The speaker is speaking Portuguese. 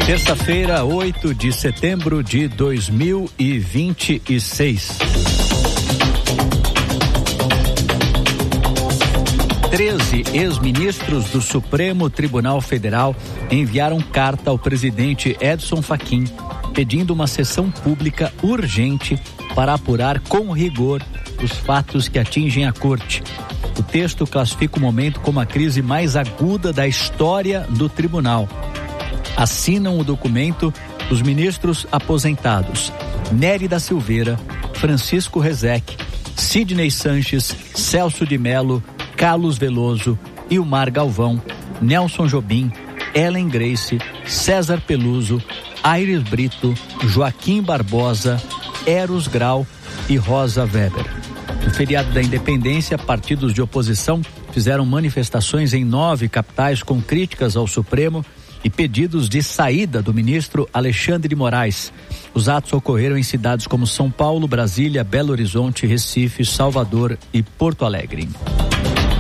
Terça-feira, 8 de setembro de 2026. 13 ex-ministros do Supremo Tribunal Federal enviaram carta ao presidente Edson Fachin pedindo uma sessão pública urgente para apurar com rigor os fatos que atingem a corte. O texto classifica o momento como a crise mais aguda da história do tribunal. Assinam o documento os ministros aposentados Nery da Silveira, Francisco Rezec, Sidney Sanches, Celso de Mello, Carlos Veloso, Ilmar Galvão, Nelson Jobim, Ellen Grace, César Peluso, Aires Brito, Joaquim Barbosa, Eros Grau e Rosa Weber. No feriado da Independência, partidos de oposição fizeram manifestações em 9 capitais com críticas ao Supremo e pedidos de saída do ministro Alexandre de Moraes. Os atos ocorreram em cidades como São Paulo, Brasília, Belo Horizonte, Recife, Salvador e Porto Alegre.